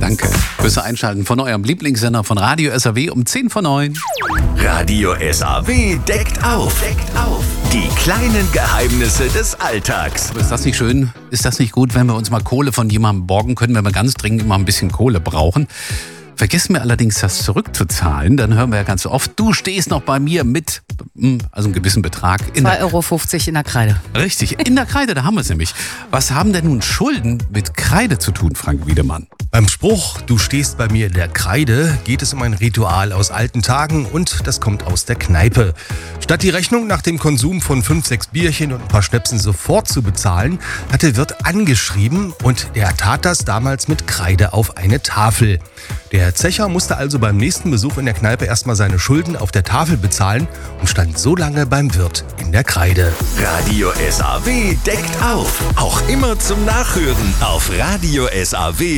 Danke fürs Einschalten von eurem Lieblingssender von Radio SAW um 10 vor 9. Radio SAW deckt auf. Die kleinen Geheimnisse des Alltags. Aber ist das nicht schön? Ist das nicht gut, wenn wir uns mal Kohle von jemandem borgen können, wenn wir ganz dringend immer ein bisschen Kohle brauchen? Vergessen wir allerdings, das zurückzuzahlen, dann hören wir ja ganz oft, du stehst noch bei mir mit, also einem gewissen Betrag. 2,50 € in der Kreide. Richtig, in der Kreide, da haben wir es nämlich. Was haben denn nun Schulden mit Kreide zu tun, Frank Wiedemann? Beim Spruch, du stehst bei mir in der Kreide, geht es um ein Ritual aus alten Tagen und das kommt aus der Kneipe. Statt die Rechnung nach dem Konsum von 5, 6 Bierchen und ein paar Schnäpsen sofort zu bezahlen, hat der Wirt angeschrieben und der tat das damals mit Kreide auf eine Tafel. Der Zecher musste also beim nächsten Besuch in der Kneipe erstmal seine Schulden auf der Tafel bezahlen und stand so lange beim Wirt in der Kreide. Radio SAW deckt auf. Auch immer zum Nachhören auf radiosaw.de.